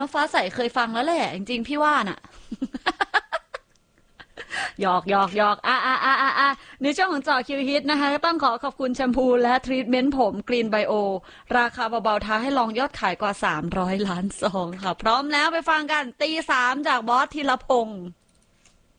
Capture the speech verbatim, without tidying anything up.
แล้วฟ้าใสเคยฟังแล้วแหละจริงๆพี่ว่าน่ะหยอกหยอกหยอกอ่ะอ่ะอ่ะอ่ะอ่ะในช่วงของเจอคิวฮิตนะคะก็ต้องขอขอบคุณแชมพูและทรีทเมนต์ผมกรีนไบโอราคาเบาๆท้าให้ลองยอดขายกว่าสามร้อยล้านซองค่ะพร้อมแล้วไปฟังกันตีสามจากบอสธีรพงศ์